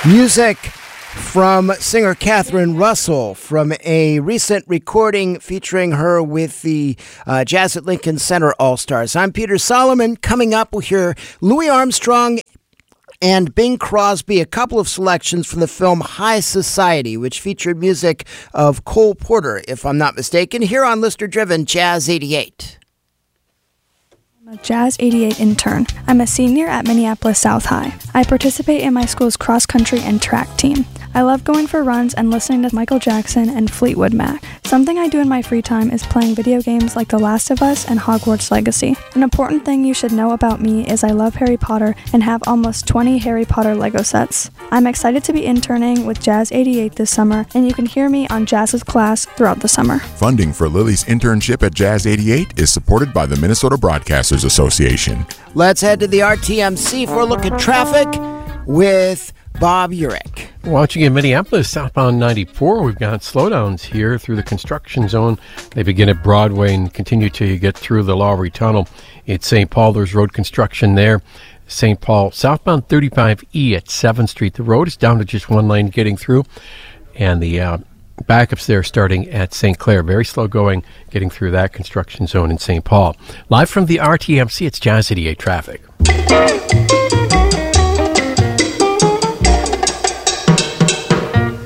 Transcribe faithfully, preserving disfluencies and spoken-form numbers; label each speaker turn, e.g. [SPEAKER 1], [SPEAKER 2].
[SPEAKER 1] Music from singer Catherine Russell from a recent recording featuring her with the uh, Jazz at Lincoln Center All-Stars. I'm Peter Solomon. Coming up, we'll hear Louis Armstrong and Bing Crosby, a couple of selections from the film High Society, which featured music of Cole Porter, if I'm not mistaken, here on Listener-Driven Jazz eighty-eight.
[SPEAKER 2] I'm a Jazz eighty-eight intern. I'm a senior at Minneapolis South High. I participate in my school's cross-country and track team. I love going for runs and listening to Michael Jackson and Fleetwood Mac. Something I do in my free time is playing video games like The Last of Us and Hogwarts Legacy. An important thing you should know about me is I love Harry Potter and have almost twenty Harry Potter Lego sets. I'm excited to be interning with Jazz eighty-eight this summer, and you can hear me on Jazz's class throughout the summer.
[SPEAKER 3] Funding for Lily's internship at Jazz eighty-eight is supported by the Minnesota Broadcasters Association.
[SPEAKER 1] Let's head to the R T M C for a look at traffic with Bob Urich.
[SPEAKER 4] Watching in Minneapolis, southbound ninety-four, we've got slowdowns here through the construction zone. They begin at Broadway and continue till you get through the Lowry Tunnel. It's Saint Paul, there's road construction there. Saint Paul, southbound thirty-five E at seventh Street. The road is down to just one lane getting through, and the uh, backups there starting at Saint Clair. Very slow going getting through that construction zone in Saint Paul. Live from the R T M C, it's Jazz eighty-eight traffic.